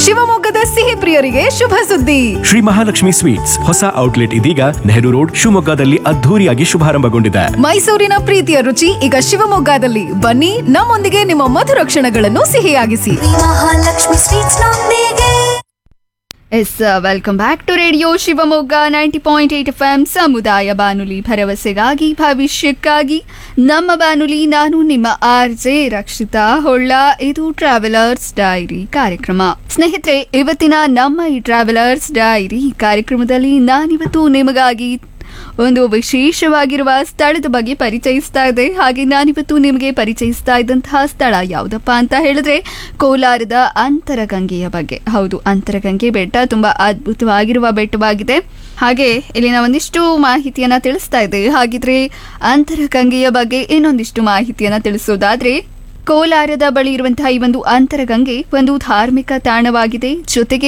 ಶಿವಮೊಗ್ಗದ ಸಿಹಿ ಪ್ರಿಯರಿಗೆ ಶುಭ ಸುದ್ದಿ. ಶ್ರೀ ಮಹಾಲಕ್ಷ್ಮಿ ಸ್ವೀಟ್ಸ್ ಹೊಸ ಔಟ್ಲೆಟ್ ಇದೀಗ ನೆಹರು ರೋಡ್ ಶಿವಮೊಗ್ಗದಲ್ಲಿ ಅದ್ಧೂರಿಯಾಗಿ ಶುಭಾರಂಭಗೊಂಡಿದೆ. ಮೈಸೂರಿನ ಪ್ರೀತಿಯ ರುಚಿ ಈಗ ಶಿವಮೊಗ್ಗದಲ್ಲಿ. ಬನ್ನಿ, ನಮ್ಮೊಂದಿಗೆ ನಿಮ್ಮ ಮಧುರ ಕ್ಷಣಗಳನ್ನು ಸಿಹಿಯಾಗಿಸಿ. ಮಹಾಲಕ್ಷ್ಮಿ ಸ್ವೀಟ್ಸ್ ನೊಂದಿಗೆ. S, welcome back to radio Shivamogga 90.8 FM ಸಮುದಾಯ ಬಾನುಲಿ, ಭರವಸೆಗಾಗಿ ಭವಿಷ್ಯಕ್ಕಾಗಿ ನಮ್ಮ ಬಾನುಲಿ. ನಾನು ನಿಮ್ಮ RJ ರಕ್ಷಿತಾ ಹೊಳ್ಳ. ಇದು ಟ್ರಾವೆಲರ್ಸ್ ಡೈರಿ ಕಾರ್ಯಕ್ರಮ. ಸ್ನೇಹಿತರೆ, ಇವತ್ತಿನ ನಮ್ಮ ಈ ಟ್ರಾವೆಲರ್ಸ್ ಡೈರಿ ಕಾರ್ಯಕ್ರಮದಲ್ಲಿ ನಾನಿವತ್ತು ನಿಮಗಾಗಿ ಒಂದು ವಿಶೇಷವಾಗಿರುವ ಸ್ಥಳದ ಬಗ್ಗೆ ಪರಿಚಯಿಸ್ತಾ ಇದೆ. ಹಾಗೆ ನಾನಿವತ್ತು ನಿಮಗೆ ಪರಿಚಯಿಸ್ತಾ ಇದ್ದಂತಹ ಸ್ಥಳ ಯಾವುದಪ್ಪ ಅಂತ ಹೇಳಿದ್ರೆ ಕೋಲಾರದ ಅಂತರಗಂಗೆಯ ಬಗ್ಗೆ. ಹೌದು, ಅಂತರಗಂಗೆ ಬೆಟ್ಟ ತುಂಬಾ ಅದ್ಭುತವಾಗಿರುವ ಬೆಟ್ಟವಾಗಿದೆ. ಹಾಗೆ ಇಲ್ಲಿನ ಒಂದಿಷ್ಟು ಮಾಹಿತಿಯನ್ನ ತಿಳಿಸ್ತಾ ಇದೆ. ಹಾಗಿದ್ರೆ ಅಂತರಗಂಗೆಯ ಬಗ್ಗೆ ಇನ್ನೊಂದಿಷ್ಟು ಮಾಹಿತಿಯನ್ನ ತಿಳಿಸೋದಾದ್ರೆ, ಕೋಲಾರದ ಬಳಿ ಇರುವಂತಹ ಈ ಒಂದು ಅಂತರಗಂಗೆ ಒಂದು ಧಾರ್ಮಿಕ ತಾಣವಾಗಿದೆ. ಜೊತೆಗೆ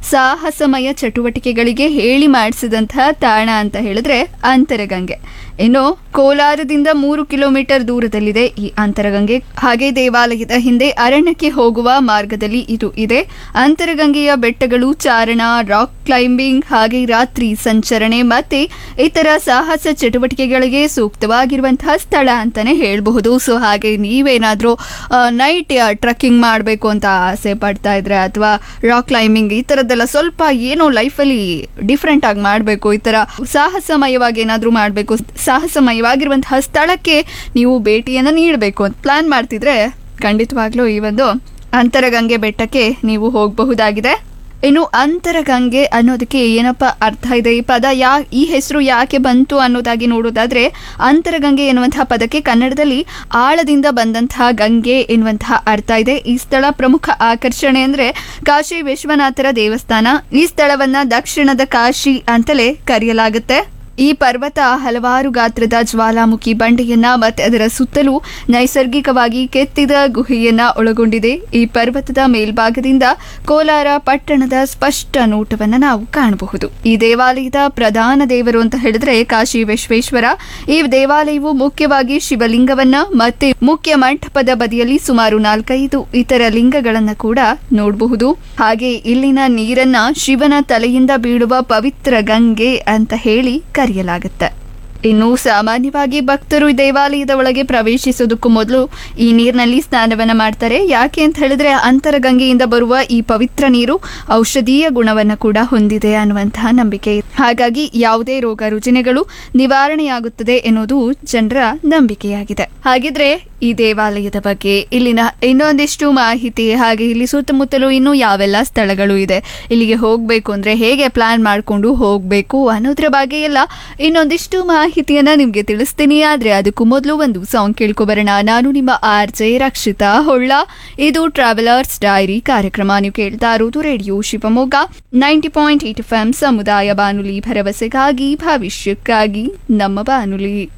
ಸಾಹಸಮಯ ಚಟುವಟಿಕೆಗಳಿಗೆ ಹೇಳಿ ಮಾಡಿಸಿದಂತಹ ತಾಣ ಅಂತ ಹೇಳಿದ್ರೆ ಅಂತರಗಂಗೆ. ಇನ್ನು ಕೋಲಾರದಿಂದ 3 ಕಿಲೋಮೀಟರ್ ದೂರದಲ್ಲಿದೆ ಈ ಅಂತರಗಂಗೆ. ಹಾಗೆ ದೇವಾಲಯದ ಹಿಂದೆ ಅರಣ್ಯಕ್ಕೆ ಹೋಗುವ ಮಾರ್ಗದಲ್ಲಿ ಇದು ಇದೆ. ಅಂತರಗಂಗೆಯ ಬೆಟ್ಟಗಳು ಚಾರಣ, ರಾಕ್ ಕ್ಲೈಂಬಿಂಗ್, ಹಾಗೆ ರಾತ್ರಿ ಸಂಚರಣೆ ಮತ್ತೆ ಇತರ ಸಾಹಸ ಚಟುವಟಿಕೆಗಳಿಗೆ ಸೂಕ್ತವಾಗಿರುವಂತಹ ಸ್ಥಳ ಅಂತಾನೆ ಹೇಳಬಹುದು. ಸೊ ಹಾಗೆ ನೀವೇನಾದ್ರೂ ನೈಟ್ ಟ್ರೆಕ್ಕಿಂಗ್ ಮಾಡಬೇಕು ಅಂತ ಆಸೆ ಪಡ್ತಾ ಇದ್ರೆ, ಅಥವಾ ರಾಕ್ ಕ್ಲೈಂಬಿಂಗ್ ಈ ತರದ್ದೆಲ್ಲ ಸ್ವಲ್ಪ ಏನೋ ಲೈಫಲ್ಲಿ ಡಿಫ್ರೆಂಟ್ ಆಗಿ ಮಾಡಬೇಕು, ಈ ತರ ಸಾಹಸಮಯವಾಗಿ ಏನಾದ್ರೂ ಮಾಡಬೇಕು, ಸಾಹಸಮಯವಾಗಿರುವಂತಹ ಸ್ಥಳಕ್ಕೆ ನೀವು ಭೇಟಿಯನ್ನು ನೀಡಬೇಕು ಅಂತ ಪ್ಲಾನ್ ಮಾಡ್ತಿದ್ರೆ ಖಂಡಿತವಾಗ್ಲೂ ಈ ಒಂದು ಅಂತರಗಂಗೆ ಬೆಟ್ಟಕ್ಕೆ ನೀವು ಹೋಗಬಹುದಾಗಿದೆ. ಇನ್ನು ಅಂತರಗಂಗೆ ಅನ್ನೋದಕ್ಕೆ ಏನಪ್ಪ ಅರ್ಥ ಇದೆ, ಈ ಪದ ಈ ಹೆಸರು ಯಾಕೆ ಬಂತು ಅನ್ನೋದಾಗಿ ನೋಡೋದಾದ್ರೆ, ಅಂತರಗಂಗೆ ಎನ್ನುವಂತಹ ಪದಕ್ಕೆ ಕನ್ನಡದಲ್ಲಿ ಆಳದಿಂದ ಬಂದಂತಹ ಗಂಗೆ ಎನ್ನುವಂತಹ ಅರ್ಥ ಇದೆ. ಈ ಸ್ಥಳ ಪ್ರಮುಖ ಆಕರ್ಷಣೆ ಅಂದ್ರೆ ಕಾಶಿ ವಿಶ್ವನಾಥರ ದೇವಸ್ಥಾನ. ಈ ಸ್ಥಳವನ್ನ ದಕ್ಷಿಣದ ಕಾಶಿ ಅಂತಲೇ ಕರೆಯಲಾಗುತ್ತೆ. ಈ ಪರ್ವತ ಹಲವಾರು ಗಾತ್ರದ ಜ್ವಾಲಾಮುಖಿ ಬಂಡೆಯನ್ನ ಮತ್ತೆ ಅದರ ಸುತ್ತಲೂ ನೈಸರ್ಗಿಕವಾಗಿ ಕೆತ್ತಿದ ಗುಹೆಯನ್ನ ಒಳಗೊಂಡಿದೆ. ಈ ಪರ್ವತದ ಮೇಲ್ಭಾಗದಿಂದ ಕೋಲಾರ ಪಟ್ಟಣದ ಸ್ಪಷ್ಟ ನೋಟವನ್ನ ನಾವು ಕಾಣಬಹುದು. ಈ ದೇವಾಲಯದ ಪ್ರಧಾನ ದೇವರು ಅಂತ ಹೇಳಿದ್ರೆ ಕಾಶಿ ವಿಶ್ವೇಶ್ವರ. ಈ ದೇವಾಲಯವು ಮುಖ್ಯವಾಗಿ ಶಿವಲಿಂಗವನ್ನ ಮತ್ತೆ ಮುಖ್ಯ ಮಂಟಪದ ಬದಿಯಲ್ಲಿ ಸುಮಾರು 4-5 ಇತರ ಲಿಂಗಗಳನ್ನ ಕೂಡ ನೋಡಬಹುದು. ಹಾಗೆ ಇಲ್ಲಿನ ನೀರನ್ನ ಶಿವನ ತಲೆಯಿಂದ ಬೀಳುವ ಪವಿತ್ರ ಗಂಗೆ ಅಂತ ಹೇಳಿ ಕರೆಯಲಾಗುತ್ತೆ. ಇನ್ನು ಸಾಮಾನ್ಯವಾಗಿ ಭಕ್ತರು ದೇವಾಲಯದ ಒಳಗೆ ಪ್ರವೇಶಿಸೋದಕ್ಕೂ ಮೊದಲು ಈ ನೀರಿನಲ್ಲಿ ಸ್ನಾನವನ್ನ ಮಾಡ್ತಾರೆ. ಯಾಕೆ ಅಂತ ಹೇಳಿದ್ರೆ ಅಂತರಗಂಗೆಯಿಂದ ಬರುವ ಈ ಪವಿತ್ರ ನೀರು ಔಷಧೀಯ ಗುಣವನ್ನ ಕೂಡ ಹೊಂದಿದೆ ಅನ್ನುವಂತಹ ನಂಬಿಕೆ. ಹಾಗಾಗಿ ಯಾವುದೇ ರೋಗ ರುಜಿನಗಳು ನಿವಾರಣೆಯಾಗುತ್ತದೆ ಎನ್ನುವುದು ಜನರ ನಂಬಿಕೆಯಾಗಿದೆ. ಹಾಗಿದ್ರೆ ಈ ದೇವಾಲಯದ ಬಗ್ಗೆ, ಇಲ್ಲಿನ ಇನ್ನೊಂದಿಷ್ಟು ಮಾಹಿತಿ, ಹಾಗೆ ಇಲ್ಲಿ ಸುತ್ತಮುತ್ತಲು ಇನ್ನು ಯಾವೆಲ್ಲ ಸ್ಥಳಗಳು ಇದೆ, ಇಲ್ಲಿಗೆ ಹೋಗ್ಬೇಕು ಅಂದ್ರೆ ಹೇಗೆ ಪ್ಲಾನ್ ಮಾಡ್ಕೊಂಡು ಹೋಗ್ಬೇಕು ಅನ್ನೋದ್ರ ಬಗ್ಗೆ ಎಲ್ಲ ಇನ್ನೊಂದಿಷ್ಟು ಮಾಹಿತಿಯನ್ನ ನಿಮ್ಗೆ ತಿಳಿಸ್ತೀನಿ. ಆದ್ರೆ ಅದಕ್ಕೂ ಮೊದಲು ಒಂದು ಸಾಂಗ್ ಕೇಳ್ಕೊಬರೋಣ. ನಾನು ನಿಮ್ಮ RJ ರಕ್ಷಿತಾ ಹೊಳ್ಳ. ಇದು ಟ್ರಾವೆಲರ್ಸ್ ಡೈರಿ ಕಾರ್ಯಕ್ರಮ. ನೀವು ಕೇಳ್ತಾ ಇರೋದು ರೇಡಿಯೋ ಶಿವಮೊಗ್ಗ 90.8 FM ಸಮುದಾಯ ಬಾನುಲಿ, ಭರವಸೆಗಾಗಿ ಭವಿಷ್ಯಕ್ಕಾಗಿ ನಮ್ಮ ಬಾನುಲಿ.